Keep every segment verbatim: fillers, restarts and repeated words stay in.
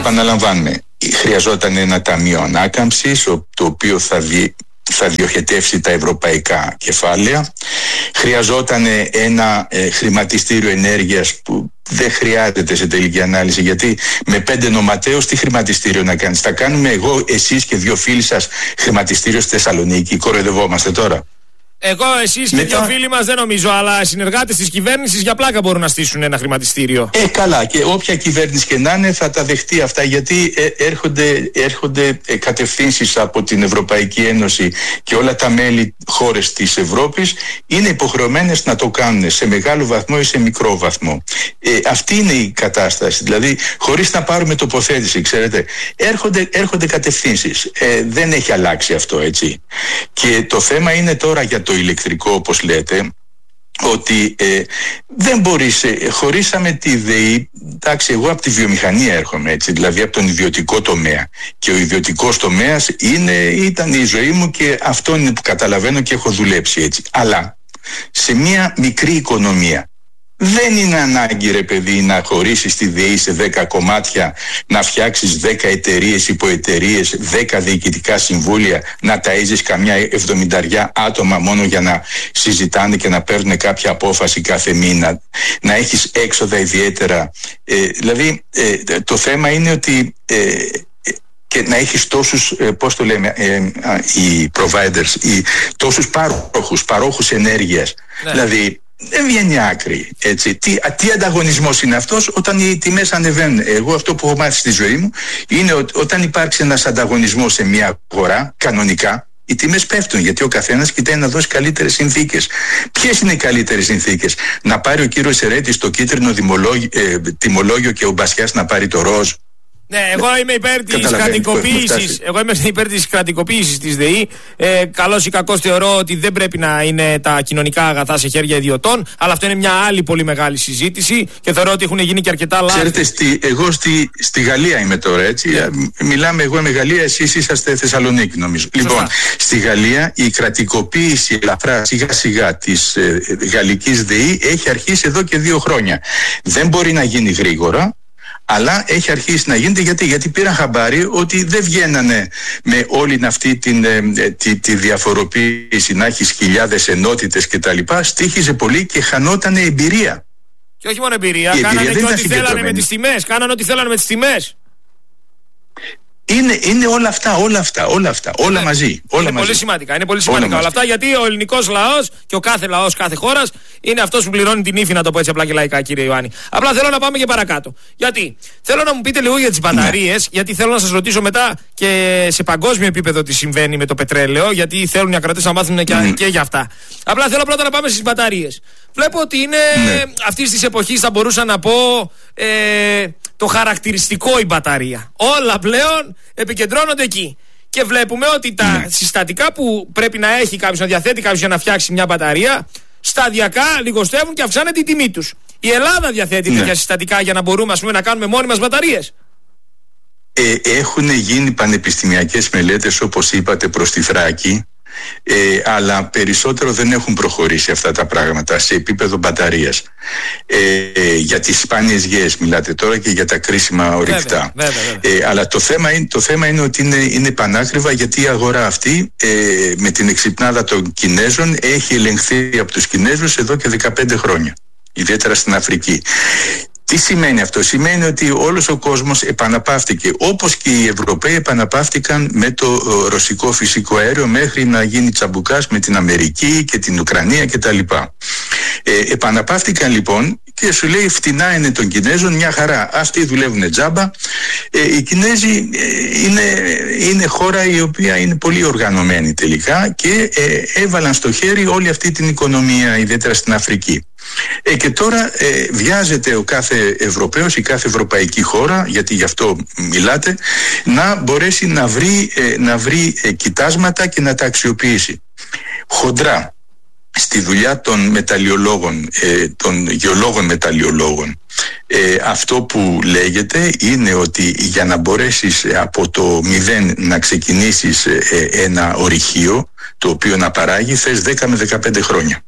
επαναλαμβάνουμε, χρειαζόταν ένα ταμείο ανάκαμψης, το οποίο θα δει θα διοχετεύσει τα ευρωπαϊκά κεφάλαια. Χρειαζόταν ένα ε, χρηματιστήριο ενέργειας που δεν χρειάζεται σε τελική ανάλυση, γιατί με πέντε νοματέους τι χρηματιστήριο να κάνεις? Θα κάνουμε εγώ, εσείς και δύο φίλοι σας χρηματιστήριο στη Θεσσαλονίκη? Κοροϊδευόμαστε τώρα? Εγώ, εσείς και Μετά... δύο φίλοι μας δεν νομίζω, αλλά συνεργάτες της κυβέρνησης για πλάκα μπορούν να στήσουν ένα χρηματιστήριο. Ε, καλά, και όποια κυβέρνηση και να είναι θα τα δεχτεί αυτά, γιατί ε, έρχονται, έρχονται ε, κατευθύνσεις από την Ευρωπαϊκή Ένωση και όλα τα μέλη χώρες της Ευρώπης είναι υποχρεωμένες να το κάνουν σε μεγάλο βαθμό ή σε μικρό βαθμό. Ε, αυτή είναι η κατάσταση, δηλαδή χωρίς να πάρουμε τοποθέτηση, ξέρετε, έρχονται, έρχονται κατευθύνσεις. Ε, δεν έχει αλλάξει αυτό, έτσι. Και το θέμα είναι τώρα για το ηλεκτρικό, όπως λέτε, ότι ε, δεν μπορείς, ε, χωρίσαμε τη ΔΕΗ, εντάξει, εγώ από τη βιομηχανία έρχομαι, έτσι, δηλαδή από τον ιδιωτικό τομέα, και ο ιδιωτικός τομέας είναι, ήταν η ζωή μου και αυτό είναι που καταλαβαίνω και έχω δουλέψει, έτσι. Αλλά σε μια μικρή οικονομία δεν είναι ανάγκη, ρε παιδί, να χωρίσεις τη ΔΕΗ σε δέκα κομμάτια, να φτιάξεις δέκα εταιρείες, υποεταιρείες, δέκα διοικητικά συμβούλια, να ταΐζεις καμιά εβδομηνταριά άτομα μόνο για να συζητάνε και να παίρνουν κάποια απόφαση κάθε μήνα, να έχεις έξοδα ιδιαίτερα. Ε, δηλαδή ε, το θέμα είναι ότι ε, και να έχεις τόσους, ε, πώς το λέμε, ε, ε, οι providers, οι, τόσους παρόχους, παρόχους ενέργειας. Ναι. Δηλαδή δεν βγαίνει άκρη, έτσι. Τι, τι ανταγωνισμός είναι αυτός όταν οι τιμές ανεβαίνουν? Εγώ αυτό που έχω μάθει στη ζωή μου είναι ότι όταν υπάρξει ένας ανταγωνισμός σε μια αγορά, κανονικά οι τιμές πέφτουν, γιατί ο καθένας κοιτάει να δώσει καλύτερες συνθήκες. Ποιες είναι οι καλύτερες συνθήκες? Να πάρει ο κύριος Ερέτης το κίτρινο ε, τιμολόγιο και ο Μπασιάς να πάρει το ροζ? Ναι, εγώ είμαι υπέρ της κρατικοποίησης. Εγώ είμαι υπέρ της κρατικοποίησης της ΔΕΗ. Ε, καλώς ή κακώς θεωρώ ότι δεν πρέπει να είναι τα κοινωνικά αγαθά σε χέρια ιδιωτών, αλλά αυτό είναι μια άλλη πολύ μεγάλη συζήτηση και θεωρώ ότι έχουν γίνει και αρκετά λάθη. Ξέρετε, στη, εγώ στη, στη Γαλλία είμαι τώρα, έτσι. Yeah. Μιλάμε, εγώ είμαι Γαλλία, εσείς είσαστε Θεσσαλονίκη, νομίζω. Σωστά. Λοιπόν, στη Γαλλία η κρατικοποίηση ελαφρά σιγά σιγά της ε, γαλλικής ΔΕΗ έχει αρχίσει εδώ και δύο χρόνια. Δεν μπορεί να γίνει γρήγορα, αλλά έχει αρχίσει να γίνεται. Γιατί, γιατί πήραν χαμπάρι ότι δεν βγαίνανε με όλη αυτή την, ε, τη, τη διαφοροποίηση, να έχεις χιλιάδες ενότητες κτλ. Στοίχιζε πολύ και χανότανε εμπειρία. Και όχι μόνο εμπειρία, η κάνανε εμπειρία και ό,τι θέλανε με τις τιμές. Κάνανε ό,τι θέλανε με τις τιμές. Είναι, είναι όλα αυτά, όλα αυτά, όλα αυτά, όλα είναι, μαζί. Όλα είναι μαζί. πολύ σημαντικά, είναι πολύ σημαντικά όλα, όλα αυτά, γιατί ο ελληνικός λαός και ο κάθε λαός κάθε χώρας είναι αυτός που πληρώνει την ύφη, να το πω έτσι απλά και λαϊκά, κύριε Ιωάννη. Απλά θέλω να πάμε και παρακάτω. Γιατί θέλω να μου πείτε λίγο για τις μπαταρίες, ναι. γιατί θέλω να σας ρωτήσω μετά και σε παγκόσμιο επίπεδο τι συμβαίνει με το πετρέλαιο, γιατί θέλουν οι ακροατές να μάθουν και, mm. και για αυτά. Απλά θέλω πρώτα να πάμε στις μπαταρίες. Βλέπω ότι είναι ναι. αυτής της εποχής, θα μπορούσα να πω, ε, το χαρακτηριστικό η μπαταρία. Όλα πλέον επικεντρώνονται εκεί. Και βλέπουμε ότι τα ναι. συστατικά που πρέπει να έχει κάποιος, να διαθέτει κάποιος για να φτιάξει μια μπαταρία, σταδιακά λιγοστεύουν και αυξάνεται η τιμή τους. Η Ελλάδα διαθέτει ναι. τέτοια συστατικά για να μπορούμε, ας πούμε, να κάνουμε μόνοι μας μπαταρίες? Ε, έχουν γίνει πανεπιστημιακές μελέτες, όπως είπατε, προς τη Θράκη. Ε, αλλά περισσότερο δεν έχουν προχωρήσει αυτά τα πράγματα σε επίπεδο μπαταρίας. Ε, ε, για τις σπάνιες γέες μιλάτε τώρα και για τα κρίσιμα ορυκτά. Βέβαια, βέβαια, βέβαια. Ε, αλλά το θέμα, είναι, το θέμα είναι ότι είναι, είναι πανάκριβα, γιατί η αγορά αυτή ε, με την εξυπνάδα των Κινέζων έχει ελεγχθεί από τους Κινέζους εδώ και δεκαπέντε χρόνια, ιδιαίτερα στην Αφρική. Τι σημαίνει αυτό? Σημαίνει ότι όλος ο κόσμος επαναπαύτηκε, όπως και οι Ευρωπαίοι επαναπαύτηκαν με το ρωσικό φυσικό αέριο, μέχρι να γίνει τσαμπουκάς με την Αμερική και την Ουκρανία κτλ. Ε, επαναπαύτηκαν λοιπόν και σου λέει φτηνά είναι των Κινέζων, μια χαρά. Αυτοί δουλεύουν τζάμπα. Ε, οι Κινέζοι ε, είναι, είναι χώρα η οποία είναι πολύ οργανωμένη τελικά και ε, έβαλαν στο χέρι όλη αυτή την οικονομία, ιδιαίτερα στην Αφρική. Ε, και τώρα ε, βιάζεται ο κάθε Ευρωπαίος, η κάθε ευρωπαϊκή χώρα, γιατί γι' αυτό μιλάτε, να μπορέσει να βρει, ε, να βρει ε, κοιτάσματα και να τα αξιοποιήσει. Χοντρά, στη δουλειά των μεταλλιολόγων, ε, των γεωλόγων μεταλλιολόγων, ε, αυτό που λέγεται είναι ότι για να μπορέσεις από το μηδέν να ξεκινήσεις ε, ένα ορυχείο, το οποίο να παράγει, θες δέκα με δεκαπέντε χρόνια.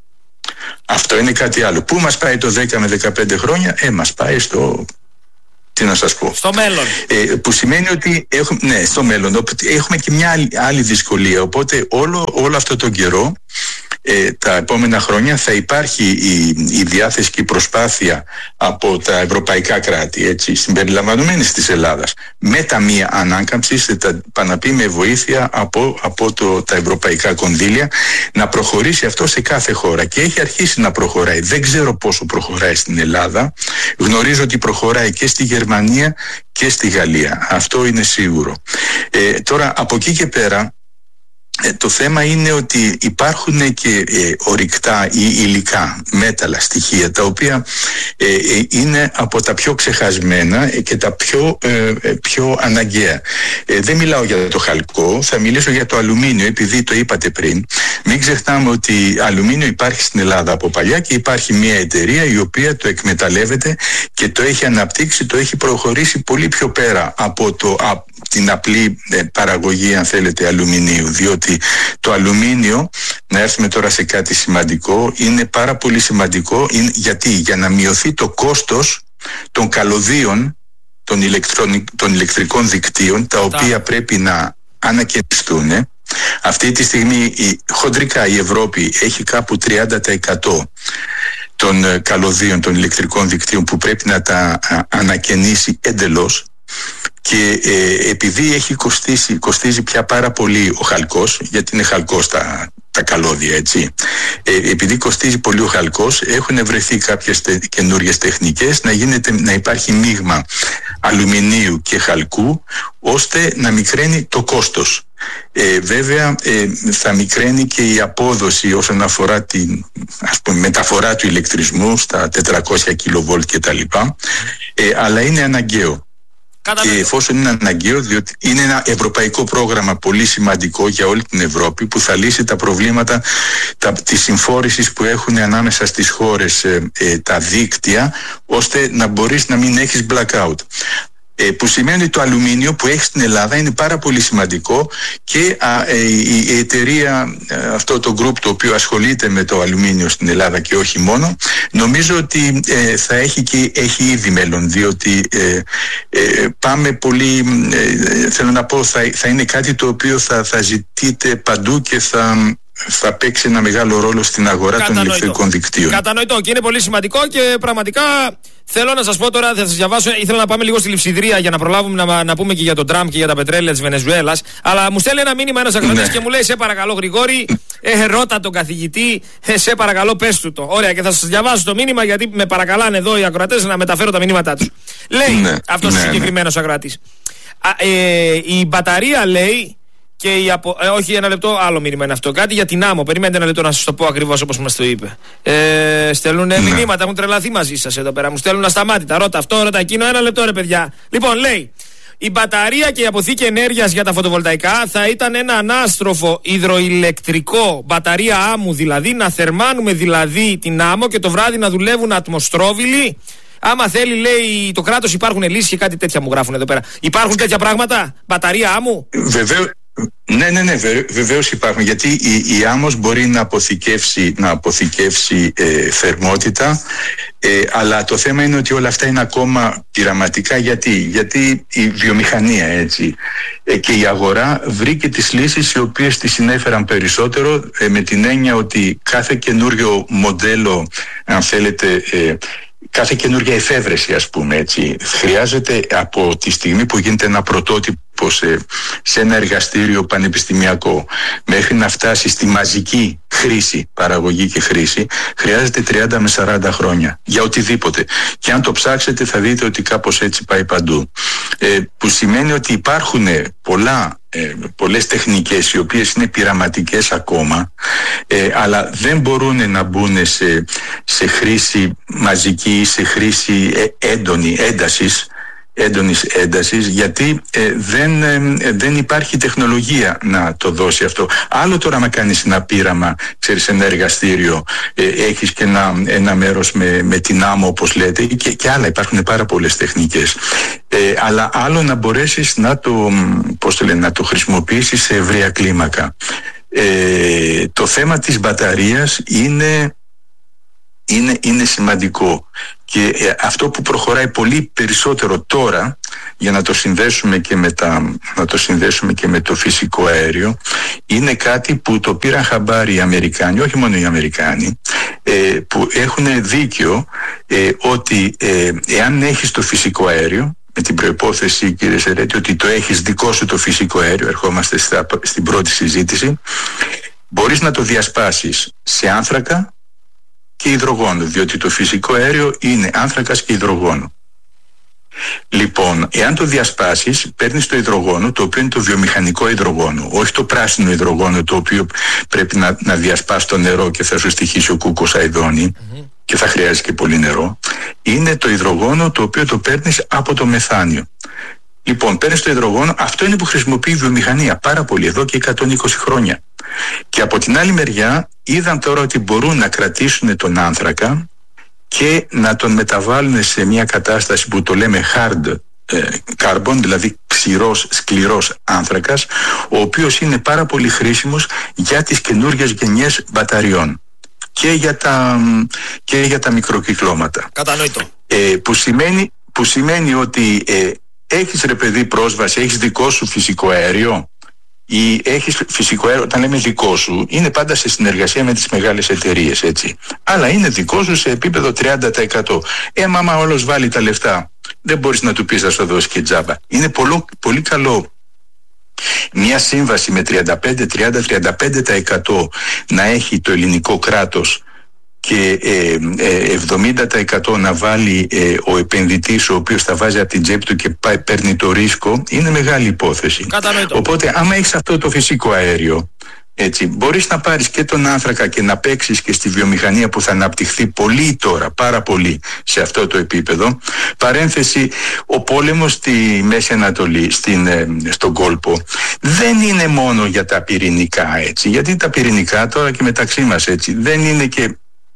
Αυτό είναι κάτι άλλο. Πού μας πάει το δέκα με δεκαπέντε χρόνια? Ε, μας πάει στο Τι να σας πω. Στο μέλλον. Ε, που σημαίνει ότι έχουμε, ναι, στο μέλλον έχουμε και μια άλλη, άλλη δυσκολία. Οπότε όλο, όλο αυτό τον καιρό, ε, τα επόμενα χρόνια θα υπάρχει η, η διάθεση και η προσπάθεια από τα ευρωπαϊκά κράτη, έτσι, συμπεριλαμβανομένης της Ελλάδας, με ταμεία ανάκαμψης, τα παναπεί με βοήθεια από, από το, τα ευρωπαϊκά κονδύλια, να προχωρήσει αυτό σε κάθε χώρα. Και έχει αρχίσει να προχωράει. Δεν ξέρω πόσο προχωράει στην Ελλάδα. Γνωρίζω ότι προχωράει και στη Γερμανία και στη Γαλλία. Αυτό είναι σίγουρο. Ε, τώρα από εκεί και πέρα, Ε, το θέμα είναι ότι υπάρχουν και ε, ορυκτά ή υλικά, μέταλλα, στοιχεία, τα οποία ε, ε, είναι από τα πιο ξεχασμένα και τα πιο, ε, πιο αναγκαία. Ε, δεν μιλάω για το χαλκό, θα μιλήσω για το αλουμίνιο, επειδή το είπατε πριν. Μην ξεχνάμε ότι αλουμίνιο υπάρχει στην Ελλάδα από παλιά και υπάρχει μια εταιρεία η οποία το εκμεταλλεύεται και το έχει αναπτύξει, το έχει προχωρήσει πολύ πιο πέρα από το, α, την απλή ε, παραγωγή, αν θέλετε, αλουμινίου, διότι το αλουμίνιο, να έρθουμε τώρα σε κάτι σημαντικό, είναι πάρα πολύ σημαντικό. Είναι, γιατί για να μειωθεί το κόστος των καλωδίων των, των ηλεκτρικών δικτύων, τα οποία πρέπει να ανακαινιστούν. Αυτή τη στιγμή η, χοντρικά η Ευρώπη έχει κάπου τριάντα τοις εκατό των ε, καλωδίων των ηλεκτρικών δικτύων που πρέπει να τα α, ανακαινήσει εντελώς. Και ε, επειδή έχει κοστίσει, κοστίζει πια πάρα πολύ ο χαλκός, γιατί είναι χαλκός τα, τα καλώδια, έτσι. Ε, επειδή κοστίζει πολύ ο χαλκός, έχουν βρεθεί κάποιες τε, καινούριες τεχνικές να, γίνεται, να υπάρχει μείγμα αλουμινίου και χαλκού, ώστε να μικραίνει το κόστος. Ε, βέβαια ε, θα μικραίνει και η απόδοση όσον αφορά την, ας πούμε, μεταφορά του ηλεκτρισμού στα τετρακόσια κιλοβόλτ κτλ. Ε, αλλά είναι αναγκαίο. Και εφόσον είναι αναγκαίο, διότι είναι ένα ευρωπαϊκό πρόγραμμα πολύ σημαντικό για όλη την Ευρώπη, που θα λύσει τα προβλήματα τα, της συμφόρησης που έχουν ανάμεσα στις χώρες ε, ε, τα δίκτυα, ώστε να μπορείς να μην έχεις blackout. Ε, που σημαίνει ότι το αλουμίνιο που έχει στην Ελλάδα είναι πάρα πολύ σημαντικό και α, ε, η, η εταιρεία, αυτό το group το οποίο ασχολείται με το αλουμίνιο στην Ελλάδα και όχι μόνο, νομίζω ότι ε, θα έχει και έχει ήδη μέλλον, διότι ε, ε, πάμε πολύ, ε, θέλω να πω, θα, θα είναι κάτι το οποίο θα, θα ζητείτε παντού και θα... θα παίξει ένα μεγάλο ρόλο στην αγορά Κατανοητό. των ηλεκτρικών δικτύων. Κατανοητό, και είναι πολύ σημαντικό και πραγματικά θέλω να σας πω τώρα, θα σας διαβάσω, ήθελα να πάμε λίγο στη Λειψιδρία για να προλάβουμε να, να πούμε και για τον Τραμπ και για τα πετρέλαια της Βενεζουέλας, αλλά μου στέλνει ένα μήνυμα ένας ακροατής ναι. και μου λέει, σε παρακαλώ Γρηγόρη, ε, ρώτα τον καθηγητή, ε, σε παρακαλώ πες του το. Ωραία, και θα σας διαβάσω το μήνυμα, γιατί με παρακαλάνε εδώ οι ακροατές να μεταφέρω τα μηνύματά τους. Λέει ναι, αυτός ναι, ο συγκεκριμένος ναι. ακροατής, Α, ε, η μπαταρία, λέει, και η απο... ε, όχι, ένα λεπτό, άλλο μήνυμα είναι αυτό. Κάτι για την άμμο. Περιμένετε ένα λεπτό να σας το πω ακριβώς όπως μας το είπε. Ε, στέλνουν ναι. μηνύματα, έχουν τρελαθεί μαζί σας εδώ πέρα. Μου στέλνουν ασταμάτητα. Ρώτα αυτό, ρώτα εκείνο. Ένα λεπτό, ρε παιδιά. Λοιπόν, λέει, η μπαταρία και η αποθήκη ενέργειας για τα φωτοβολταϊκά θα ήταν ένα ανάστροφο υδροηλεκτρικό, μπαταρία άμμου δηλαδή, να θερμάνουμε δηλαδή την άμμο και το βράδυ να δουλεύουν ατμοστρόβιλοι. Άμα θέλει, λέει, το κράτος, υπάρχουν λύσεις και κάτι τέτοια μου γράφουν εδώ πέρα. Υπάρχουν τέτοια πράγματα, μπαταρία άμμου? Βεβαίως. Ναι, ναι, ναι, βεβαίως υπάρχουν, γιατί η, η άμμος μπορεί να αποθηκεύσει, να αποθηκεύσει ε, θερμότητα, ε, αλλά το θέμα είναι ότι όλα αυτά είναι ακόμα πειραματικά. Γιατί, γιατί η βιομηχανία, έτσι, ε, και η αγορά βρήκε τις λύσεις οι οποίες τη συνέφεραν περισσότερο, ε, με την έννοια ότι κάθε καινούριο μοντέλο, αν θέλετε, ε, κάθε καινούργια εφεύρεση, ας πούμε, έτσι, χρειάζεται από τη στιγμή που γίνεται ένα πρωτότυπο σε, σε ένα εργαστήριο πανεπιστημιακό μέχρι να φτάσει στη μαζική χρήση, παραγωγή και χρήση, χρειάζεται τριάντα με σαράντα χρόνια για οτιδήποτε. Και αν το ψάξετε θα δείτε ότι κάπως έτσι πάει παντού. Ε, που σημαίνει ότι υπάρχουν πολλά, ε, πολλές τεχνικές οι οποίες είναι πειραματικές ακόμα, ε, αλλά δεν μπορούν να μπουν σε, σε χρήση μαζική, σε χρήση έντονη, έντασης, έντονης έντασης, γιατί ε, δεν, ε, δεν υπάρχει τεχνολογία να το δώσει αυτό. Άλλο τώρα να κάνεις ένα πείραμα, ξέρεις, ένα εργαστήριο, ε, έχεις και ένα, ένα μέρος με, με την άμμο, όπως λέτε, και, και άλλα, υπάρχουν πάρα πολλές τεχνικές. Ε, αλλά άλλο να μπορέσεις να το, πώς το λένε, να το χρησιμοποιήσεις σε ευρεία κλίμακα. Ε, το θέμα της μπαταρίας είναι είναι, είναι σημαντικό. Και ε, αυτό που προχωράει πολύ περισσότερο τώρα, για να το συνδέσουμε και με, τα, να το, συνδέσουμε και με το φυσικό αέριο, είναι κάτι που το πήραν χαμπάρι οι Αμερικάνοι, όχι μόνο οι Αμερικάνοι, ε, που έχουν δίκιο ε, ότι ε, εάν έχεις το φυσικό αέριο, με την προϋπόθεση, κύριε Σερέτη, ότι το έχεις δικό σου το φυσικό αέριο, ερχόμαστε στα, στην πρώτη συζήτηση, μπορείς να το διασπάσεις σε άνθρακα και υδρογόνο, διότι το φυσικό αέριο είναι άνθρακας και υδρογόνο. Λοιπόν, εάν το διασπάσεις, παίρνεις το υδρογόνο, το οποίο είναι το βιομηχανικό υδρογόνο, όχι το πράσινο υδρογόνο, το οποίο πρέπει να, να διασπάσει το νερό και θα σου στοιχήσει ο κούκος αηδόνι mm-hmm. και θα χρειάζεται και πολύ νερό. Είναι το υδρογόνο το οποίο το παίρνεις από το μεθάνιο. Λοιπόν, παίρνεις το υδρογόνο, αυτό είναι που χρησιμοποιεί η βιομηχανία πάρα πολύ, εδώ και εκατόν είκοσι χρόνια. Και από την άλλη μεριά είδαν τώρα ότι μπορούν να κρατήσουν τον άνθρακα και να τον μεταβάλουν σε μια κατάσταση που το λέμε hard carbon, δηλαδή ξηρός, σκληρός άνθρακας, ο οποίος είναι πάρα πολύ χρήσιμος για τις καινούργιες γενιές μπαταριών και για τα, και για τα μικροκυκλώματα. Κατανοητό. Ε, που, σημαίνει, που σημαίνει ότι ε, έχεις ρε παιδί πρόσβαση, έχεις δικό σου φυσικό αέριο, ή έχεις φυσικό αέριο, όταν λέμε δικό σου, είναι πάντα σε συνεργασία με τις μεγάλες εταιρείες, έτσι. Αλλά είναι δικό σου σε επίπεδο τριάντα τοις εκατό. Ε, άμα όλος βάλει τα λεφτά, δεν μπορείς να του πεις να σου δώσει και τζάμπα. Είναι πολύ, πολύ καλό μια σύμβαση με τριάντα πέντε με τριάντα πέντε τοις εκατό να έχει το ελληνικό κράτος και ε, ε, εβδομήντα τοις εκατό να βάλει ε, ο επενδυτής, ο οποίος θα βάζει από την τσέπη του και πάει, παίρνει το ρίσκο, είναι μεγάλη υπόθεση. Κατανοητό. Οπότε άμα έχεις αυτό το φυσικό αέριο, έτσι, μπορείς να πάρεις και τον άνθρακα και να παίξεις και στη βιομηχανία που θα αναπτυχθεί πολύ τώρα, πάρα πολύ σε αυτό το επίπεδο. Παρένθεση, ο πόλεμος στη Μέση Ανατολή, στην, ε, στον κόλπο, δεν είναι μόνο για τα πυρηνικά, έτσι, γιατί τα πυρηνικά τώρα και μεταξύ μας, έτσι, δεν είναι και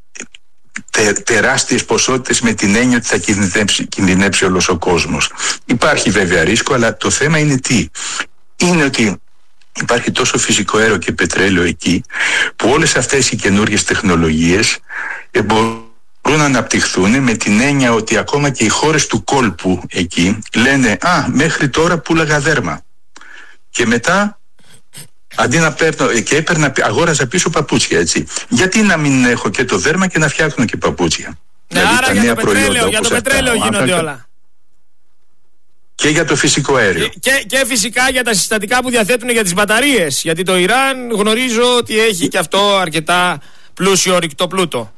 τε, τεράστιες ποσότητες με την έννοια ότι θα κινδυνεύσει, κινδυνεύσει όλος ο κόσμος. Υπάρχει βέβαια ρίσκο, αλλά το θέμα είναι τι? Είναι ότι υπάρχει τόσο φυσικό αέριο και πετρέλαιο εκεί, που όλες αυτές οι καινούργιες τεχνολογίες μπορούν να αναπτυχθούν με την έννοια ότι ακόμα και οι χώρες του κόλπου εκεί λένε «Α, μέχρι τώρα πουλάγα δέρμα». Και μετά, αντί να παίρνω, και έπαιρνα, αγόραζα πίσω παπούτσια, έτσι. Γιατί να μην έχω και το δέρμα και να φτιάχνω και παπούτσια? Ναι, δηλαδή, άρα για το πετρέλαιο, για το πετρέλαιο γίνονται άνθρακα, όλα. Και για το φυσικό αέριο. Και, και, και φυσικά για τα συστατικά που διαθέτουν για τις μπαταρίες. Γιατί το Ιράν γνωρίζω ότι έχει και αυτό αρκετά πλούσιο ορυκτό πλούτο.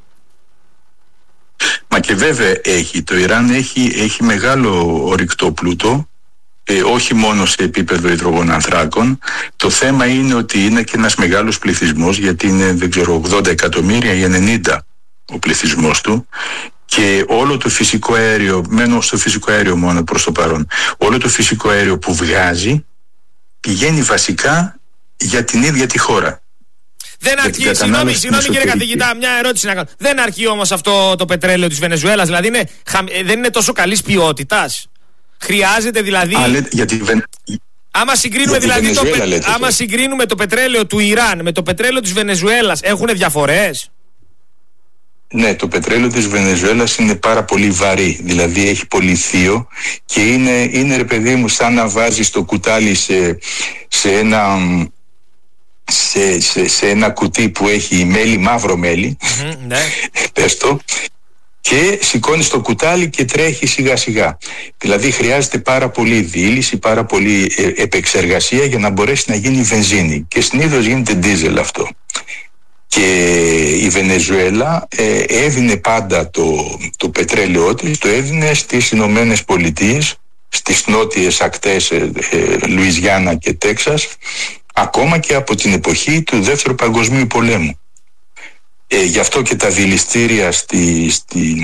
Μα και βέβαια έχει. Το Ιράν έχει, έχει μεγάλο ορυκτό πλούτο. Ε, όχι μόνο σε επίπεδο υδρογονανθράκων. Το θέμα είναι ότι είναι και ένας μεγάλος πληθυσμός, γιατί είναι, δεν ξέρω, ογδόντα εκατομμύρια ή ενενήντα ο πληθυσμός του, και όλο το φυσικό αέριο, μένω στο φυσικό αέριο μόνο προς το παρόν, όλο το φυσικό αέριο που βγάζει πηγαίνει βασικά για την ίδια τη χώρα. Δεν αρκεί, συγγνώμη, συγγνώμη κύριε καθηγητά, μια ερώτηση να κάνω. Δεν αρκεί όμως αυτό το πετρέλαιο της Βενεζουέλας, δηλαδή είναι, δεν είναι τόσο καλής ποιότητας? Χρειάζεται δηλαδή. Α, λέτε, γιατί βεν... Άμα συγκρίνουμε, δηλαδή το, πε... άμα συγκρίνουμε το πετρέλαιο του Ιράν με το πετρέλαιο της Βενεζουέλας, έχουν διαφορές? Ναι, το πετρέλαιο της Βενεζουέλας είναι πάρα πολύ βαρύ, δηλαδή έχει πολύ θείο και είναι, είναι ρε παιδί μου σαν να βάζεις το κουτάλι σε, σε, ένα, σε, σε, σε ένα κουτί που έχει μέλι, μαύρο μέλι, mm-hmm, ναι. Πες το, και σηκώνεις το κουτάλι και τρέχει σιγά σιγά. Δηλαδή χρειάζεται πάρα πολύ διήλυση, πάρα πολύ επεξεργασία για να μπορέσει να γίνει βενζίνη, και συνήθως γίνεται ντίζελ αυτό. Και η Βενεζουέλα ε, έδινε πάντα το, το πετρέλαιό της, το έδινε στις Ηνωμένες Πολιτείες, στις νότιες ακτές ε, ε, Λουιζιάννα και Τέξας, ακόμα και από την εποχή του Δεύτερου Παγκοσμίου Πολέμου. Ε, γι' αυτό και τα δηληστήρια στη, στη,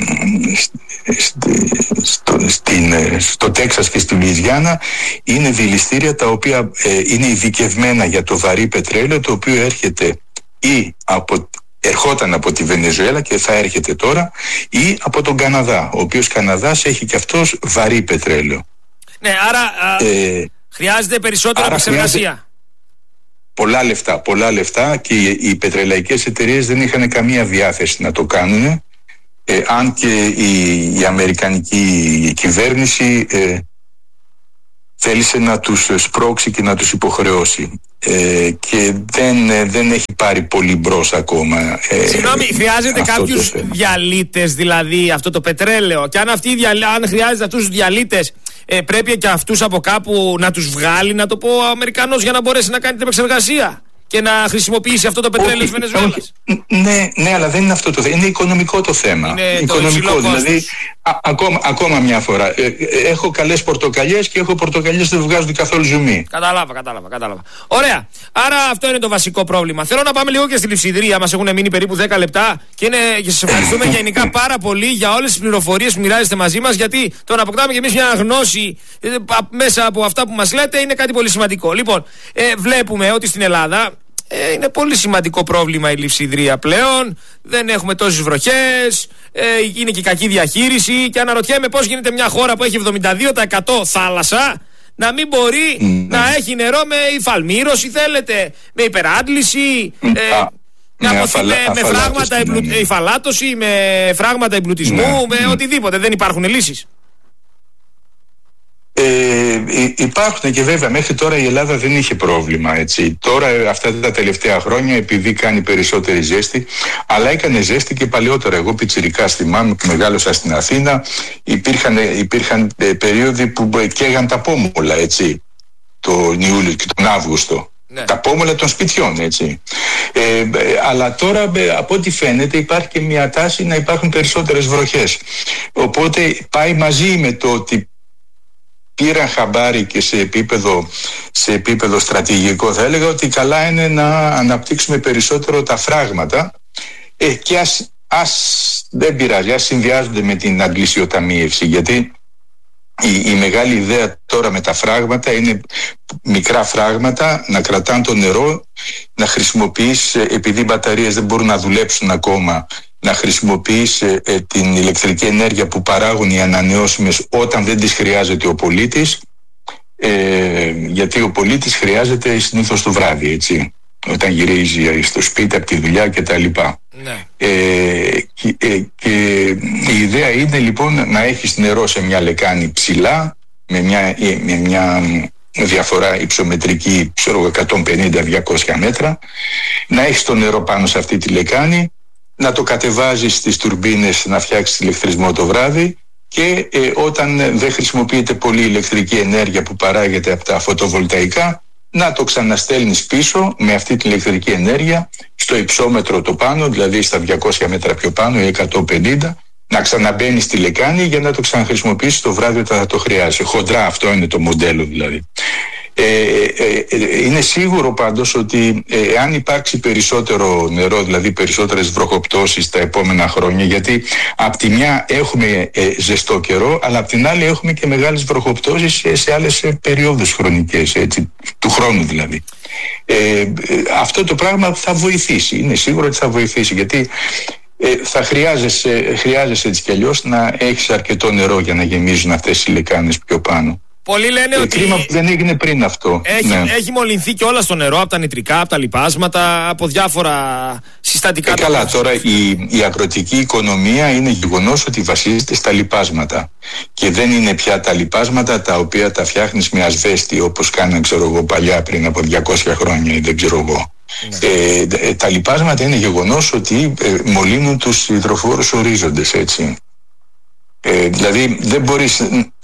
στη, στο, στην, στο Τέξας και στη Λουιζιάννα είναι δηληστήρια τα οποία ε, είναι ειδικευμένα για το βαρύ πετρέλαιο, το οποίο έρχεται ή από, ερχόταν από τη Βενεζουέλα και θα έρχεται τώρα, ή από τον Καναδά, ο οποίος Καναδάς έχει και αυτός βαρύ πετρέλαιο. Ναι, άρα ε, χρειάζεται περισσότερη επεξεργασία. πολλά λεφτά, πολλά λεφτά και οι, οι πετρελαϊκές εταιρείες δεν είχαν καμία διάθεση να το κάνουν, ε, αν και η, η αμερικανική κυβέρνηση ε, θέλησε να τους σπρώξει και να τους υποχρεώσει, ε, και δεν, ε, δεν έχει πάρει πολύ μπρος ακόμα. Ε, Συγγνώμη, χρειάζεται κάποιους διαλύτες, δηλαδή αυτό το πετρέλαιο, και αν, αυτοί, αν χρειάζεται αυτούς τους διαλύτες, ε, πρέπει και αυτούς από κάπου να τους βγάλει, να το πω ο Αμερικανός, για να μπορέσει να κάνει την επεξεργασία και να χρησιμοποιήσει αυτό το πετρέλαιο της Βενεζουέλας. Ναι, ναι, αλλά δεν είναι αυτό το θέμα. Είναι οικονομικό το θέμα. Είναι οικονομικό, το δηλαδή. Α, ακόμα, ακόμα μια φορά. Ε, έχω καλές πορτοκαλιές και έχω πορτοκαλιές που δεν βγάζουν καθόλου ζουμί. Κατάλαβα, κατάλαβα, κατάλαβα. Ωραία. Άρα αυτό είναι το βασικό πρόβλημα. Θέλω να πάμε λίγο και στη Λειψιδρία. Μας έχουν μείνει περίπου δέκα λεπτά και, είναι, και σας ευχαριστούμε γενικά πάρα πολύ για όλες τις πληροφορίες που μοιράζεστε μαζί μας. Γιατί το να αποκτάμε και εμείς μια γνώση ε, μέσα από αυτά που μας λέτε είναι κάτι πολύ σημαντικό. Λοιπόν, ε, βλέπουμε ότι στην Ελλάδα Ε, είναι πολύ σημαντικό πρόβλημα η Λειψιδρία πλέον. Δεν έχουμε τόσες βροχές, ε, είναι και κακή διαχείριση. Και αναρωτιέμαι πώς γίνεται μια χώρα που έχει εβδομήντα δύο τοις εκατό θάλασσα να μην μπορεί mm. να έχει νερό με υφαλμήρωση, θέλετε, με υπεράντληση, mm. ε, να αποθείτε με φράγματα εμπλου... ναι. υφαλάτωση, με φράγματα εμπλουτισμού, mm. με mm. οτιδήποτε. Δεν υπάρχουν λύσεις. Ε, υπάρχουν και βέβαια μέχρι τώρα η Ελλάδα δεν είχε πρόβλημα, έτσι. Τώρα αυτά τα τελευταία χρόνια, επειδή κάνει περισσότερη ζέστη, αλλά έκανε ζέστη και παλαιότερα. Εγώ πιτσιρικάς θυμάμαι που μεγάλωσα στην Αθήνα, υπήρχαν, υπήρχαν ε, περίοδοι που καίγαν τα πόμολα, έτσι, τον Ιούλιο και τον Αύγουστο. Ναι. Τα πόμολα των σπιτιών, έτσι. Ε, ε, αλλά τώρα ε, από ό,τι φαίνεται υπάρχει και μια τάση να υπάρχουν περισσότερες βροχές. Οπότε πάει μαζί με το ότι πήραν χαμπάρι και σε επίπεδο, σε επίπεδο στρατηγικό, θα έλεγα ότι καλά είναι να αναπτύξουμε περισσότερο τα φράγματα, ε, και ας, ας δεν πειράζει, ας συνδυάζονται με την αντλησιοταμίευση, γιατί η, η μεγάλη ιδέα τώρα με τα φράγματα είναι μικρά φράγματα να κρατάνε το νερό, να χρησιμοποιείς, επειδή οι μπαταρίες δεν μπορούν να δουλέψουν ακόμα, να χρησιμοποιείς ε, ε, την ηλεκτρική ενέργεια που παράγουν οι ανανεώσιμες όταν δεν τις χρειάζεται ο πολίτης, ε, γιατί ο πολίτης χρειάζεται συνήθως το βράδυ, έτσι, όταν γυρίζει στο σπίτι από τη δουλειά κτλ. Ναι. Ε, και, ε, και η ιδέα είναι λοιπόν να έχεις νερό σε μια λεκάνη ψηλά, με μια, με μια διαφορά υψομετρική, ξέρω, εκατόν πενήντα με διακόσια μέτρα, να έχεις το νερό πάνω σε αυτή τη λεκάνη, να το κατεβάζεις στις τουρμπίνες να φτιάξεις ηλεκτρισμό το βράδυ, και ε, όταν δεν χρησιμοποιείται πολύ ηλεκτρική ενέργεια που παράγεται από τα φωτοβολταϊκά, να το ξαναστέλνεις πίσω με αυτή την ηλεκτρική ενέργεια στο υψόμετρο το πάνω, δηλαδή στα διακόσια μέτρα πιο πάνω ή εκατόν πενήντα, να ξαναμπαίνει στη λεκάνη για να το ξαναχρησιμοποιήσεις το βράδυ όταν θα το χρειάζεσαι. Χοντρά αυτό είναι το μοντέλο δηλαδή. Ε, ε, ε, είναι σίγουρο πάντως ότι ε, αν υπάρξει περισσότερο νερό, δηλαδή περισσότερες βροχοπτώσεις τα επόμενα χρόνια, γιατί απ' τη μια έχουμε ε, ζεστό καιρό, αλλά απ' την άλλη έχουμε και μεγάλες βροχοπτώσεις σε, σε άλλες ε, περιόδους χρονικές, έτσι, του χρόνου δηλαδή. Ε, ε, αυτό το πράγμα θα βοηθήσει, είναι σίγουρο ότι θα βοηθήσει, γιατί ε, θα χρειάζεσαι, χρειάζεσαι έτσι κι αλλιώς να έχεις αρκετό νερό για να γεμίζουν αυτές οι λεκάνες πιο πάνω. Πολλοί λένε ε, ότι. Κρίμα που δεν έγινε πριν αυτό. Έχει, ναι. έχει μολυνθεί και όλα στο νερό, από τα νητρικά, από τα λιπάσματα, από διάφορα συστατικά. Ε, καλά, τώρα η, η αγροτική οικονομία είναι γεγονός ότι βασίζεται στα λιπάσματα. Και δεν είναι πια τα λιπάσματα τα οποία τα φτιάχνεις με ασβέστη, όπως κάναν, ξέρω εγώ, παλιά πριν από διακόσια χρόνια ή δεν ξέρω εγώ. Ναι. Ε, τα λιπάσματα είναι γεγονός ότι ε, μολύνουν τους υδροφόρους ορίζοντες, έτσι. Ε, δηλαδή δεν μπορείς.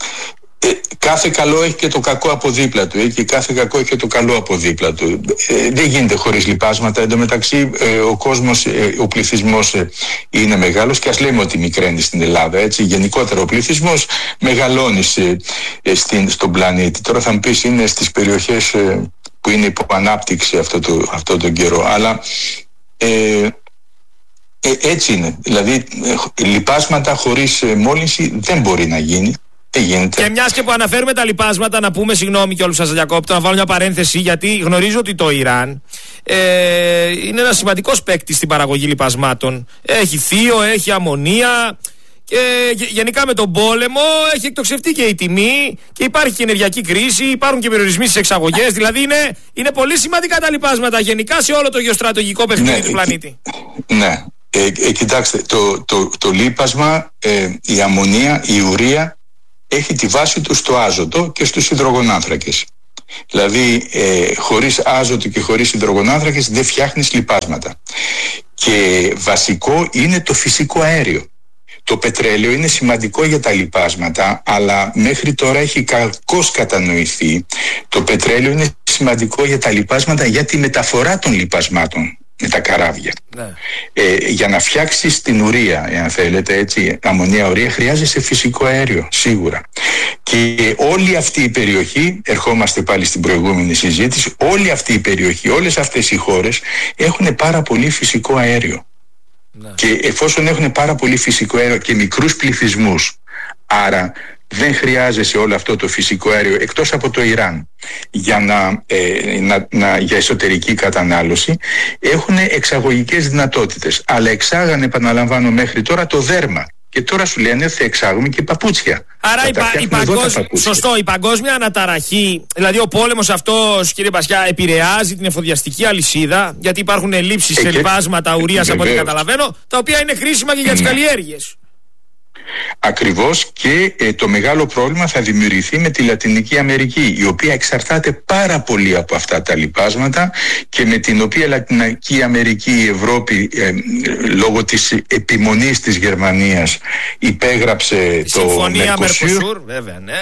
Ε, κάθε καλό έχει και το κακό από δίπλα του, ε, και κάθε κακό έχει και το καλό από δίπλα του. Ε, δεν γίνεται χωρίς λιπάσματα. Εν τω μεταξύ ε, ο κόσμος, ε, ο πληθυσμός ε, είναι μεγάλος, και ας λέμε ότι μικραίνει στην Ελλάδα, έτσι. Γενικότερα ο πληθυσμός μεγαλώνει σε, ε, στην, στον πλανήτη. Τώρα θα μου πεις είναι στις περιοχές ε, που είναι υπό ανάπτυξη αυτό το, αυτό τον καιρό, αλλά ε, ε, έτσι είναι. Δηλαδή ε, λιπάσματα χωρίς ε, μόλυνση δεν μπορεί να γίνει. Και μιας και που αναφέρουμε τα λιπάσματα, να πούμε, συγγνώμη και όλους σας διακόπτω, να βάλω μια παρένθεση, γιατί γνωρίζω ότι το Ιράν ε, είναι ένας σημαντικός παίκτης στην παραγωγή λιπασμάτων. Έχει θείο, έχει αμμονία, Και γενικά με τον πόλεμο έχει εκτοξευτεί και η τιμή και υπάρχει και ενεργειακή κρίση, υπάρχουν και περιορισμοί στις εξαγωγές. Δηλαδή είναι, είναι πολύ σημαντικά τα λοιπάσματα γενικά σε όλο το γεωστρατηγικό παιχνίδι ναι, του πλανήτη. Ναι, ε, ε, κοιτάξτε, το, το, το λίπασμα, ε, η αμμονία, η ουρία έχει τη βάση του στο άζωτο και στους υδρογονάνθρακες. Δηλαδή ε, χωρίς άζωτο και χωρίς υδρογονάνθρακες δεν φτιάχνεις λιπάσματα. Και βασικό είναι το φυσικό αέριο. Το πετρέλαιο είναι σημαντικό για τα λιπάσματα, αλλά μέχρι τώρα έχει κακώς κατανοηθεί. Το πετρέλαιο είναι σημαντικό για τα λιπάσματα για τη μεταφορά των λιπασμάτων με τα καράβια. Ναι. Ε, για να φτιάξεις την ουρία, εάν θέλετε έτσι, αμμονία ουρία, χρειάζεσαι φυσικό αέριο, σίγουρα. Και όλη αυτή η περιοχή, ερχόμαστε πάλι στην προηγούμενη συζήτηση, όλη αυτή η περιοχή, όλες αυτές οι χώρες έχουν πάρα πολύ φυσικό αέριο. Ναι. Και εφόσον έχουν πάρα πολύ φυσικό αέριο και μικρούς πληθυσμούς, άρα δεν χρειάζεσαι όλο αυτό το φυσικό αέριο εκτός από το Ιράν για, να, ε, να, να, για εσωτερική κατανάλωση, έχουν εξαγωγικές δυνατότητες. Αλλά εξάγανε, επαναλαμβάνω, μέχρι τώρα το δέρμα. Και τώρα σου λένε θα εξάγουμε και παπούτσια. Άρα η, πα, η, παγκόσμ... Σωστό, η παγκόσμια αναταραχή, δηλαδή ο πόλεμος αυτός, κύριε Μπασιά, επηρεάζει την εφοδιαστική αλυσίδα, γιατί υπάρχουν ελλείψεις ε, σε λιπάσματα ουρίας, από ό,τι καταλαβαίνω, τα οποία είναι χρήσιμα και για τις ναι. καλλιέργειες. Ακριβώς, και ε, το μεγάλο πρόβλημα θα δημιουργηθεί με τη Λατινική Αμερική, η οποία εξαρτάται πάρα πολύ από αυτά τα λιπάσματα και με την οποία Λατινική Αμερική, η Ευρώπη, ε, λόγω της επιμονής της Γερμανίας υπέγραψε η το συμφωνία Μερκοσούρ, βέβαια, ναι.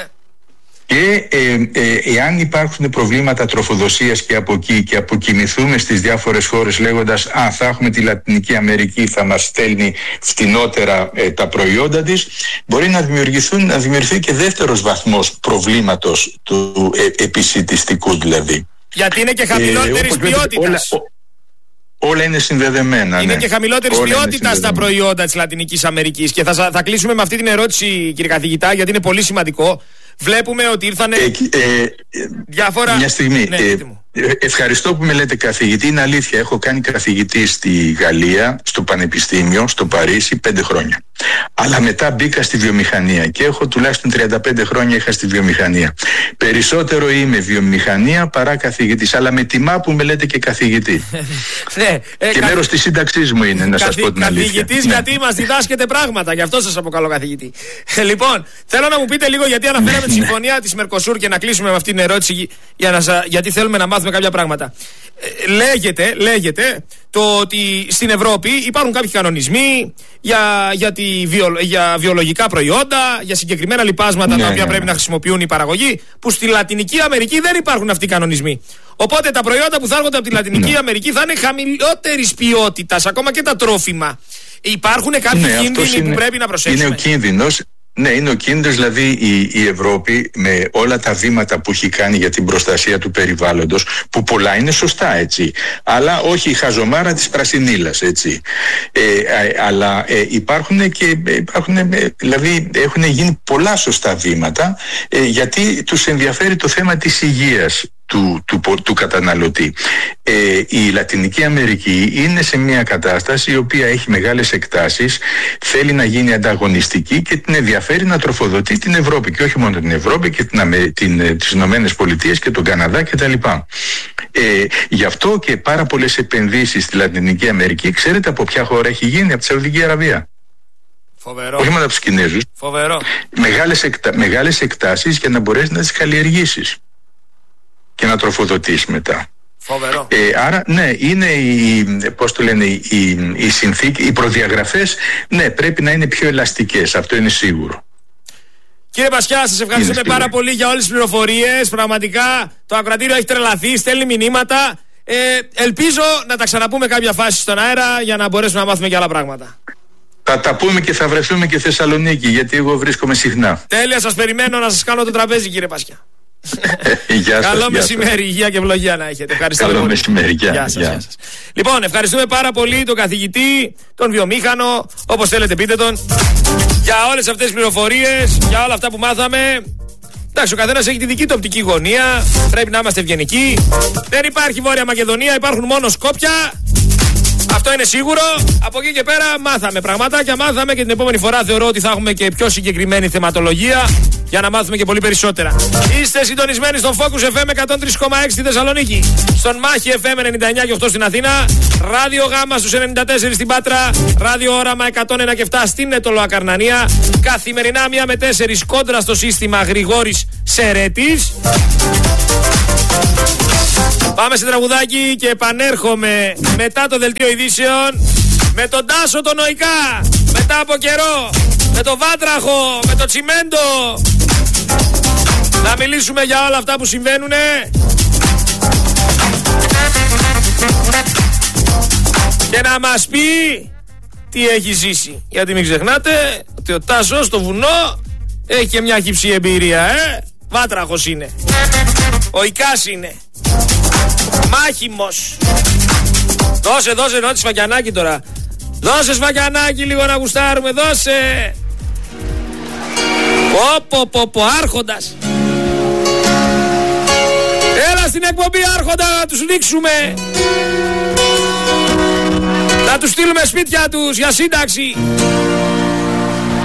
Και ε, ε, εάν υπάρχουν προβλήματα τροφοδοσίας και από εκεί και αποκοιμηθούμε στις διάφορες χώρες λέγοντας «Α, θα έχουμε τη Λατινική Αμερική, θα μας στέλνει φτηνότερα ε, τα προϊόντα της», μπορεί να, δημιουργηθούν, να δημιουργηθεί και δεύτερος βαθμός προβλήματος του ε, επισιτιστικού δηλαδή. Γιατί είναι και χαμηλότερης ε, ποιότητας. Όλα, όλα είναι συνδεδεμένα. Είναι ναι. και χαμηλότερης ποιότητας τα προϊόντα της Λατινικής Αμερικής. Και θα, θα κλείσουμε με αυτή την ερώτηση, κύριε καθηγητά, γιατί είναι πολύ σημαντικό. Βλέπουμε ότι ήρθαν ε, ε, διάφορα... Μια στιγμή. Ναι, ε, ευχαριστώ που με λέτε καθηγητή. Είναι αλήθεια. Έχω κάνει καθηγητή στη Γαλλία, στο Πανεπιστήμιο, στο Παρίσι, πέντε χρόνια. Αλλά μετά μπήκα στη βιομηχανία και έχω τουλάχιστον τριάντα πέντε χρόνια είχα στη βιομηχανία. Περισσότερο είμαι βιομηχανία παρά καθηγητής. Αλλά με τιμά που με λέτε και καθηγητή. ναι, ε, και καθ... μέρος της σύνταξής μου είναι, να σας πω την αλήθεια. Καθηγητής, γιατί ναι. μας διδάσκετε πράγματα. Γι' αυτό σας αποκαλώ καθηγητή. λοιπόν, θέλω να μου πείτε λίγο, γιατί αναφέραμε τη συμφωνία της Μερκοσούρ, και να κλείσουμε με αυτή την ερώτηση, για να, γιατί θέλουμε να μάθουμε κάποια πράγματα. Ε, λέγεται, λέγεται το ότι στην Ευρώπη υπάρχουν κάποιοι κανονισμοί για, για, τη βιο, για βιολογικά προϊόντα, για συγκεκριμένα λιπάσματα ναι, τα οποία ναι, πρέπει ναι. να χρησιμοποιούν οι παραγωγοί, που στη Λατινική Αμερική δεν υπάρχουν αυτοί οι κανονισμοί. Οπότε τα προϊόντα που θα έρχονται από τη Λατινική ναι. Αμερική θα είναι χαμηλότερης ποιότητας, ακόμα και τα τρόφιμα. Υπάρχουν κάποιοι ναι, κίνδυνοι είναι, που πρέπει να προσέξουμε. Είναι ο κίνδυνος. Ναι, είναι ο κίνδυνος, δηλαδή η, η Ευρώπη με όλα τα βήματα που έχει κάνει για την προστασία του περιβάλλοντος, που πολλά είναι σωστά, έτσι, αλλά όχι η χαζομάρα της πρασινίλας, έτσι. Ε, ε, αλλά ε, υπάρχουν και υπάρχουν, ε, δηλαδή έχουν γίνει πολλά σωστά βήματα, ε, γιατί τους ενδιαφέρει το θέμα της υγείας Του, του, του καταναλωτή. Ε, η Λατινική Αμερική είναι σε μια κατάσταση η οποία έχει μεγάλες εκτάσεις, θέλει να γίνει ανταγωνιστική και την ενδιαφέρει να τροφοδοτεί την Ευρώπη, και όχι μόνο την Ευρώπη, και την, την, τις Ηνωμένες Πολιτείες και τον Καναδά κτλ. Ε, γι' αυτό και πάρα πολλές επενδύσεις στη Λατινική Αμερική, ξέρετε από ποια χώρα έχει γίνει? Από τη Σαουδική Αραβία. Φοβερό. Όχι μόνο από τους Κινέζους. Φοβερό. Μεγάλες, εκτα, μεγάλες εκτάσεις για να μπορέσεις να τις καλλιεργήσεις και να τροφοδοτήσει μετά. Φοβερό. Ε, άρα ναι, είναι οι, πώς το λένε, οι, οι, οι συνθήκες, οι προδιαγραφές, ναι, πρέπει να είναι πιο ελαστικές, αυτό είναι σίγουρο. Κύριε Πασιά, σας ευχαριστούμε πάρα πολύ για όλες τις πληροφορίες. Πραγματικά το ακροατήριο έχει τρελαθεί, στέλνει μηνύματα. Ε, ελπίζω να τα ξαναπούμε κάποια φάση στον αέρα για να μπορέσουμε να μάθουμε και άλλα πράγματα. Θα τα πούμε και θα βρεθούμε και Θεσσαλονίκη, γιατί εγώ βρίσκομαι συχνά. Τέλεια, σας περιμένω να σας κάνω το τραπέζι, κύριε Πασιά. Γεια σας, καλό γεια μεσημέρι, σας. υγεία και ευλογία να έχετε. Ευχαριστώ. Καλό μεσημέρι, γεια, γεια, σας, γεια. γεια σας. Λοιπόν, ευχαριστούμε πάρα πολύ τον καθηγητή, τον βιομήχανο, όπως θέλετε πείτε τον, για όλες αυτές τις πληροφορίες, για όλα αυτά που μάθαμε. Εντάξει, ο καθένας έχει τη δική του οπτική γωνία. Πρέπει να είμαστε ευγενικοί. Δεν υπάρχει Βόρεια Μακεδονία, υπάρχουν μόνο Σκόπια. Αυτό είναι σίγουρο. Από εκεί και πέρα μάθαμε πραγματάκια, μάθαμε και την επόμενη φορά θεωρώ ότι θα έχουμε και πιο συγκεκριμένη θεματολογία για να μάθουμε και πολύ περισσότερα. Είστε συντονισμένοι στον Focus εφ εμ εκατόν τρία κόμμα έξι στη Θεσσαλονίκη, στον Μάχη εφ εμ ενενήντα εννιά και οκτώ στην Αθήνα, Ράδιο Γάμα στους ενενήντα τέσσερα στην Πάτρα, Ράδιο Όραμα εκατόν ένα και επτά στην Ετωλοακαρνανία. Καθημερινά μία με τέσσερα κόντρα στο σύστημα Γρηγόρης Σερέτης. Πάμε σε τραγουδάκι και επανέρχομαι μετά το δελτίο ειδήσεων με τον Τάσο τον Νοϊκά, μετά από καιρό, με το Βάτραχο, με το Τσιμέντο, να μιλήσουμε για όλα αυτά που συμβαίνουνε. Και να μας πει τι έχει ζήσει. Γιατί μην ξεχνάτε ότι ο Τάσος στο βουνό έχει και μια χυψή εμπειρία, ε. Βάτραχος είναι. Ο Ικάς είναι. Μάχημος. Δώσε, δώσε, ρώτη Σφακιανάκη τώρα. Δώσε Σφακιανάκη λίγο να γουστάρουμε, δώσε. Πω πω πω, άρχοντας. Έλα στην εκπομπή άρχοντα να τους ρίξουμε. Να τους στείλουμε σπίτια τους για σύνταξη.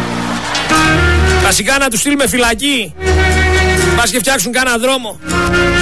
Βασικά να τους στείλουμε φυλακή. Πας και φτιάξουν κάνα δρόμο.